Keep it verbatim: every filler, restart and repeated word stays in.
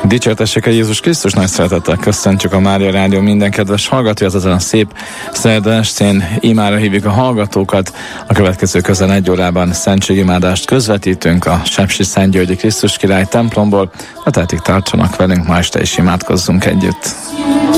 Dicsértessék a Jézus Krisztus, nagy szeretettel köszöntjük a Mária Rádió minden kedves hallgatóját ezen a szép szerda estén. Imára hívjuk a hallgatókat. A következő közel egy órában szentségimádást közvetítünk a Sepsiszentgyörgyi Krisztus Király templomból. A tehetik tartsanak velünk, ma este is imádkozzunk együtt.